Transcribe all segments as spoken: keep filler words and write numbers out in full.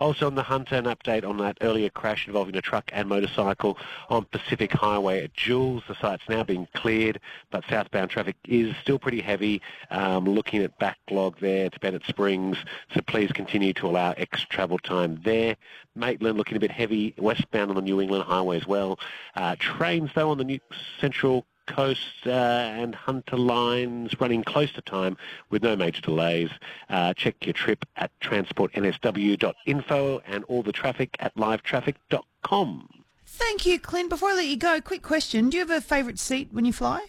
Also on the Hunter, an update on that earlier crash involving a truck and motorcycle on Pacific Highway at Jules. The site's now been cleared, but southbound traffic is still pretty heavy. Um, looking at backlog there to Bennett Springs, so please continue to allow extra travel time there. Maitland looking a bit heavy, westbound on the New England Highway as well. Uh, trains, though, on the New Central Coast uh, and Hunter lines running close to time with no major delays. Uh, check your trip at transport n s w dot info and all the traffic at live traffic dot com. Thank you, Clint. Before I let you go, quick question. Do you have a favourite seat when you fly?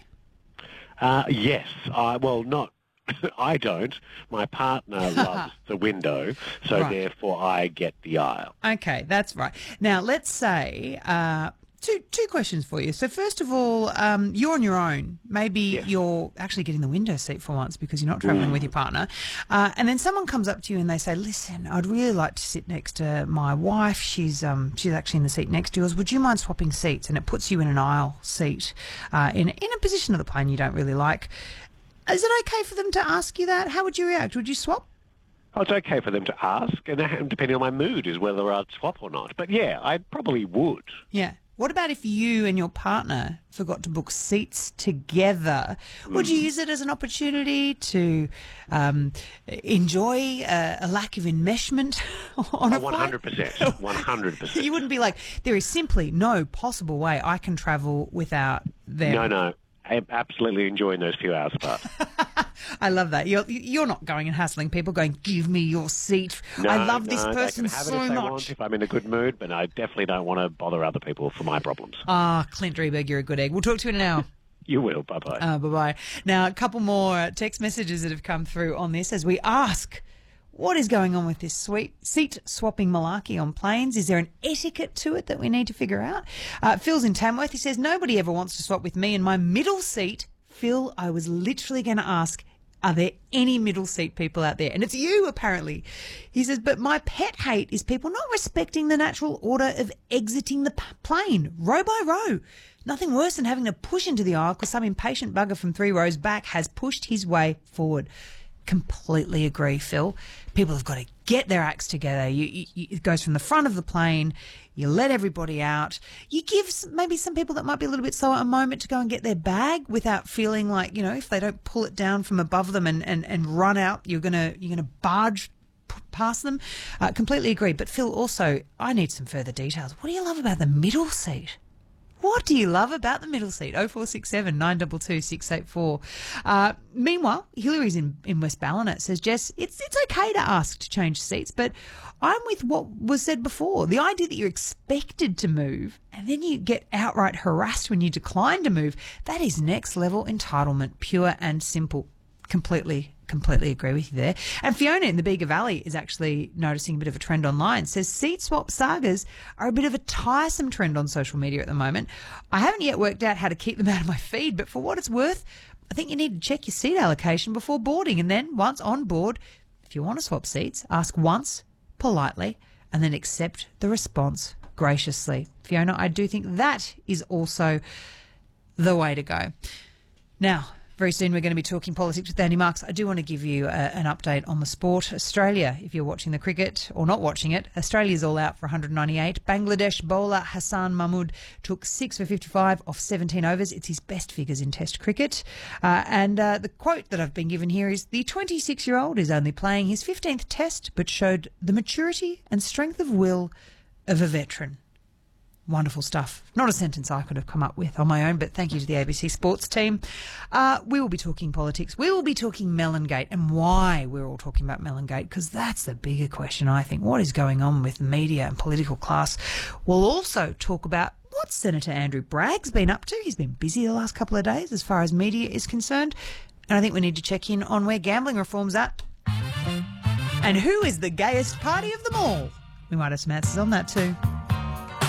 Uh, yes. I, well, not. I don't. My partner loves the window, so right. therefore I get the aisle. Okay, that's right. Now, let's say... Uh, Two two questions for you. So first of all, um, you're on your own. Maybe yes. you're actually getting the window seat for once because you're not travelling mm. with your partner. Uh, and then someone comes up to you and they say, listen, I'd really like to sit next to my wife. She's um, she's actually in the seat next to yours. Would you mind swapping seats? And it puts you in an aisle seat uh, in, in a position of the plane you don't really like. Is it okay for them to ask you that? How would you react? Would you swap? Oh, it's okay for them to ask, and depending on my mood is whether I'd swap or not. But yeah, I probably would. Yeah. What about if you and your partner forgot to book seats together? Would you use it as an opportunity to um, enjoy a, a lack of enmeshment on oh, a flight? one hundred percent. one hundred percent. You wouldn't be like, there is simply no possible way I can travel without them. No, no. I'm absolutely enjoying those few hours apart. I love that. You're you're not going and hassling people, going, give me your seat. No, I love no, this person they can have so it if they much. Want, if I'm in a good mood, but I definitely don't want to bother other people for my problems. Ah, Clint Drieberg, you're a good egg. We'll talk to you in an hour. You will. Bye-bye. Uh, bye-bye. Now, a couple more text messages that have come through on this as we ask, what is going on with this sweet seat-swapping malarkey on planes? Is there an etiquette to it that we need to figure out? Uh, Phil's in Tamworth. He says, nobody ever wants to swap with me in my middle seat. Phil, I was literally going to ask, are there any middle seat people out there? And it's you, apparently. He says, but my pet hate is people not respecting the natural order of exiting the p- plane, row by row. Nothing worse than having to push into the aisle because some impatient bugger from three rows back has pushed his way forward. Completely agree, Phil. People have got to get their acts together. You, you, it goes from the front of the plane. You let everybody out. You give maybe some people that might be a little bit slower a moment to go and get their bag without feeling like, you know, if they don't pull it down from above them and, and, and run out, you're gonna you're gonna barge p- past them. Uh, completely agree. But Phil, also, I need some further details. What do you love about the middle seat? What do you love about the middle seat? oh four six seven, nine two two, six eight four. Uh, meanwhile, Hillary's in, in West Ballina says, Jess, it's it's okay to ask to change seats, but I'm with what was said before. The idea that you're expected to move and then you get outright harassed when you decline to move, that is next level entitlement, pure and simple. Completely, completely agree with you there. And Fiona in the Bega Valley is actually noticing a bit of a trend online. Says seat swap sagas are a bit of a tiresome trend on social media at the moment. I haven't yet worked out how to keep them out of my feed, but for what it's worth, I think you need to check your seat allocation before boarding. And then once on board, if you want to swap seats, ask once politely and then accept the response graciously. Fiona, I do think that is also the way to go. Now, very soon we're going to be talking politics with Andy Marks. I do want to give you a, an update on the sport. Australia, if you're watching the cricket or not watching it, Australia's all out for one hundred ninety-eight. Bangladesh bowler Hassan Mahmood took six for fifty-five off seventeen overs. It's his best figures in Test cricket. Uh, and uh, the quote that I've been given here is, the twenty-six-year-old is only playing his fifteenth Test but showed the maturity and strength of will of a veteran. Wonderful stuff. Not a sentence I could have come up with on my own, but thank you to the A B C Sports team. Uh, we will be talking politics. We will be talking Mellongate and why we're all talking about Mellongate, because that's the bigger question, I think. What is going on with media and political class? We'll also talk about what Senator Andrew Bragg's been up to. He's been busy the last couple of days as far as media is concerned. And I think we need to check in on where gambling reform's at. And who is the gayest party of them all? We might have some answers on that too.